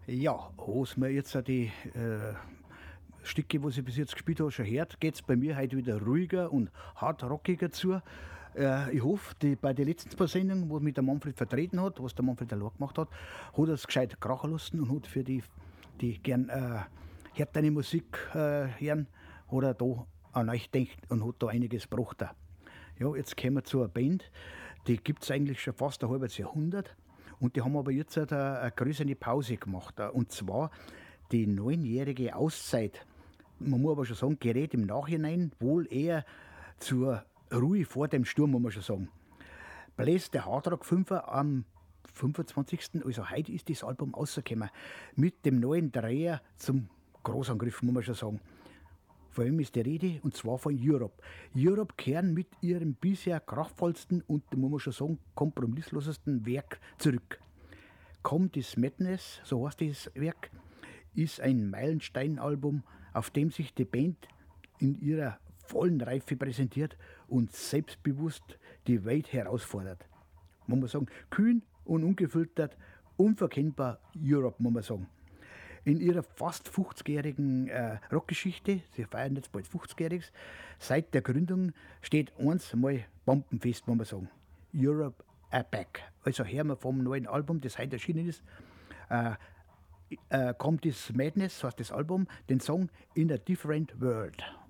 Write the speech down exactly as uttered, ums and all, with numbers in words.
Ja, was mir jetzt auch die äh, Stücke, was ich bis jetzt gespielt habe, schon hört, geht es bei mir heute wieder ruhiger und hart rockiger zu. Äh, ich hoffe, die, bei den letzten paar Sendungen, wo mich der Manfred vertreten hat, was der Manfred allein gemacht hat, hat er es gescheit krachen lassen und hat für die, die gern äh, härtere Musik äh, hören, hat er da an euch gedacht und hat da einiges gebracht. Ja, jetzt kommen wir zu einer Band, die gibt es eigentlich schon fast ein halbes Jahrhundert. Und die haben aber jetzt eine, eine größere Pause gemacht. Und zwar die neunjährige Auszeit. Man muss aber schon sagen, gerät im Nachhinein wohl eher zur Ruhe vor dem Sturm, muss man schon sagen. Bläst der Hardrock Fünfer am fünfundzwanzigsten Also heute ist das Album rausgekommen. Mit dem neuen Dreher zum Großangriff, muss man schon sagen. Von wem ist die Rede? Und zwar von Europe. Europe kehren mit ihrem bisher kraftvollsten und, muss man schon sagen, kompromisslosesten Werk zurück. Come This Madness, so heißt das Werk, ist ein Meilenstein-Album, auf dem sich die Band in ihrer vollen Reife präsentiert und selbstbewusst die Welt herausfordert. Muss man sagen, kühn und ungefiltert, unverkennbar Europe, muss man sagen. In ihrer fast fünfzigjährigen äh, Rockgeschichte, sie feiern jetzt bald fünfzigjähriges, seit der Gründung steht eins mal bombenfest, muss man sagen. Europe are back. Also hören wir vom neuen Album, das heute erschienen ist, äh, äh, Come This Madness, so heißt das Album, den Song In a Different World.